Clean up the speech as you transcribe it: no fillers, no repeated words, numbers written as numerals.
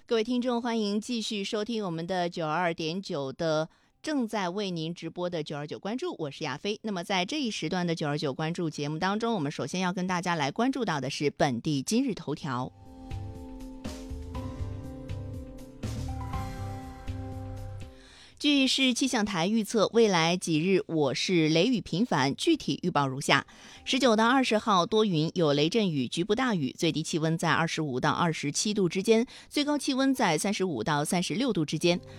各位听众，欢迎继续收听我们的92.9的正在为您直播的929关注，我是亚飞。那么在这一时段的929关注节目当中，我们首先要跟大家来关注到的是本地今日头条。据市气象台预测，未来几日我市雷雨频繁，具体预报如下：19到20号多云，有雷阵雨，局部大雨，最低气温在25到27度之间，最高气温在35到36度之间。